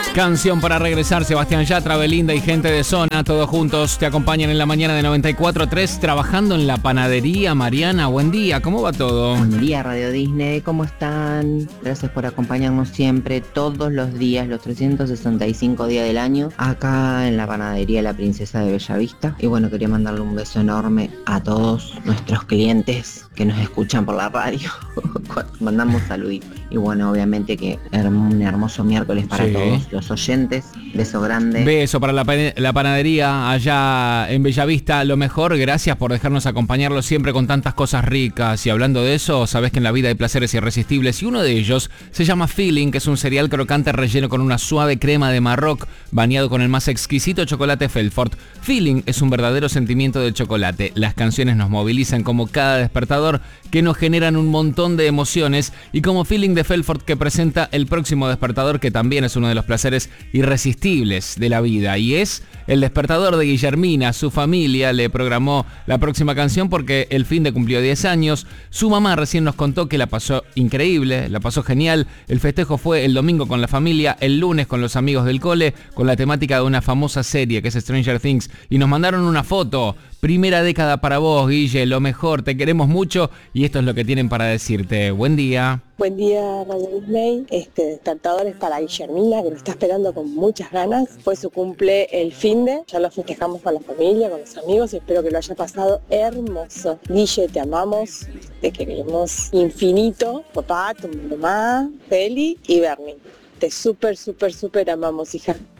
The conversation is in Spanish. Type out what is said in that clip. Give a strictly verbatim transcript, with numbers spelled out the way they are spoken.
Canción para regresar, Sebastián Yatra, Belinda y gente de zona, todos juntos te acompañan en la mañana de noventa y cuatro punto tres, trabajando en la panadería. Mariana, buen día, ¿cómo va todo? Buen día, Radio Disney, ¿cómo están? Gracias por acompañarnos siempre, todos los días, los trescientos sesenta y cinco días del año, acá en la panadería La Princesa de Bellavista. Y bueno, quería mandarle un beso enorme a todos nuestros clientes que nos escuchan por la radio. Mandamos saluditos. Y bueno, obviamente que un hermoso miércoles para sí. todos los oyentes. Beso grande. Beso para la, la panadería allá en Bellavista. Lo mejor, gracias por dejarnos acompañarlos siempre con tantas cosas ricas. Y hablando de eso, sabés que en la vida hay placeres irresistibles. Y uno de ellos se llama Feeling, que es un cereal crocante relleno con una suave crema de Marroc, bañado con el más exquisito chocolate Felfort. Feeling es un verdadero sentimiento de chocolate. Las canciones nos movilizan como cada despertador, que nos generan un montón de emociones, y como Feeling de Felfort, que presenta el próximo despertador, que también es uno de los placeres irresistibles de la vida, y es el despertador de Guillermina. Su familia le programó la próxima canción porque el fin de cumplió diez años. Su mamá recién nos contó que la pasó increíble, la pasó genial. El festejo fue el domingo con la familia, el lunes con los amigos del cole, con la temática de una famosa serie que es Stranger Things, y nos mandaron una foto. Primera década para vos, Guille, lo mejor, te queremos mucho, y esto es lo que tienen para decirte. Buen día. Buen día, Radio Disney. Este despertador es para Guillermina, que lo está esperando con muchas ganas. Fue su cumple el finde, ya lo festejamos con la familia, con los amigos, y espero que lo haya pasado hermoso. Guille, te amamos, te queremos infinito. Papá, tu mamá, Feli y Bernie. Te súper, súper, súper amamos, hija.